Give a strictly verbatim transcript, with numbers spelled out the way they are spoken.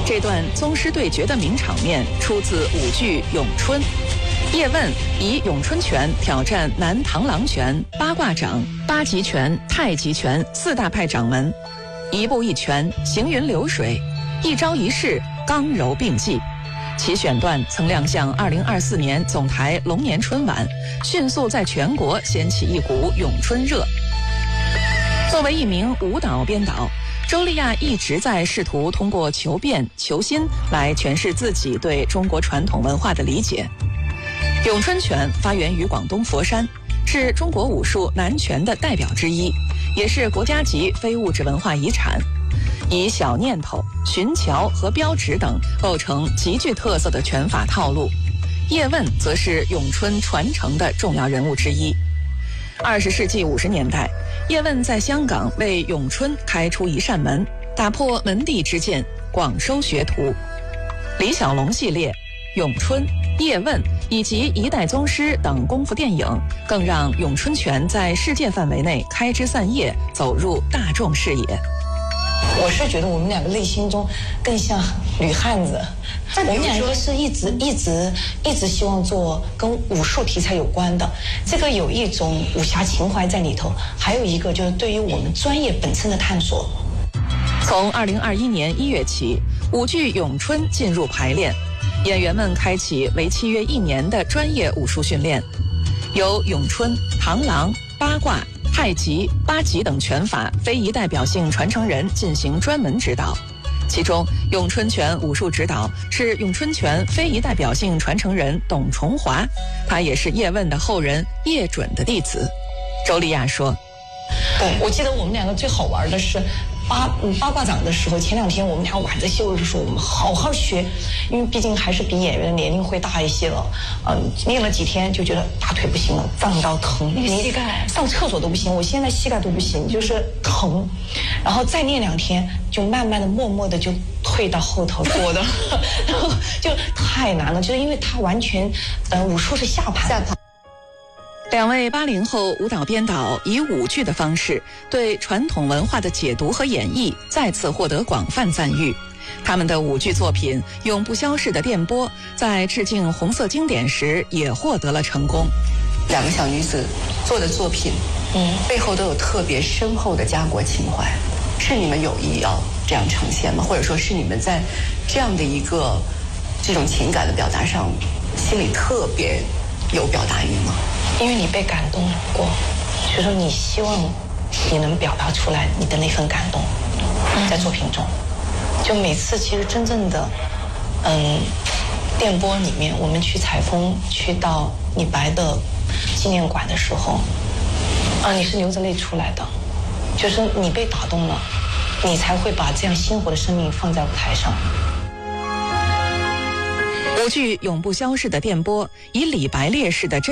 这段宗师对决的名场面出自舞剧《咏春》。叶问以咏春拳挑战南螳螂拳、八卦掌、八极拳、太极拳四大派掌门，一步一拳，行云流水，一招一式，刚柔并济。其选段曾亮相二零二四年总台龙年春晚，迅速在全国掀起一股咏春热。作为一名舞蹈编导，周丽亚一直在试图通过求变求新来诠释自己对中国传统文化的理解。咏春拳发源于广东佛山，是中国武术南拳的代表之一，也是国家级非物质文化遗产。以小念头、寻桥和标指等构成极具特色的拳法套路。叶问则是咏春传承的重要人物之一。二十世纪五十年代，叶问在香港为咏春开出一扇门，打破门第之见，广收学徒。李小龙系列、咏春、叶问以及一代宗师等功夫电影，更让咏春拳在世界范围内开枝散叶，走入大众视野。 我是觉得我们两个内心中更像女汉子，我们两个是一直一直一直希望做跟武术题材有关的，这个有一种武侠情怀在里头，还有一个就是对于我们专业本身的探索。 从二零二一年一月起，舞剧咏春进入排练，演员们开启为期约一年的专业武术训练，由咏春、螳螂、八卦、太极、八极等拳法非遗代表性传承人进行专门指导。其中，咏春拳武术指导是咏春拳非遗代表性传承人董崇华，他也是叶问的后人叶准的弟子。周丽亚说：“ 对，我记得我们两个最好玩的是。”八嗯八卦掌的时候，前两天我们俩晚着休的时候，我们好好学，因为毕竟还是比演员的年龄会大一些了。嗯，练了几天就觉得大腿不行了，胀到疼， 那个膝盖上厕所都不行，我现在膝盖都不行，就是疼。然后再练两天，就慢慢的、默默的就退到后头坐的，然后就太难了，就是因为他完全，呃，武术是下盘。下盘。 两位八零后舞蹈编导以舞剧的方式对传统文化的解读和演绎再次获得广泛赞誉。他们的舞剧作品《永不消逝的电波》在致敬红色经典时也获得了成功。 两个小女子做的作品，嗯，背后都有特别深厚的家国情怀，是你们有意要这样呈现吗？或者说是你们在这样的一个这种情感的表达上，心里特别有表达欲吗？ 因为你被感动过，所以说你希望你能表达出来你的那份感动，在作品中。就每次其实真正的，嗯，电波里面，我们去采风，去到李白的纪念馆的时候，啊，你是流着泪出来的，就是你被打动了，你才会把这样鲜活的生命放在舞台上。 舞剧《永不消逝的电波》以李白烈士的真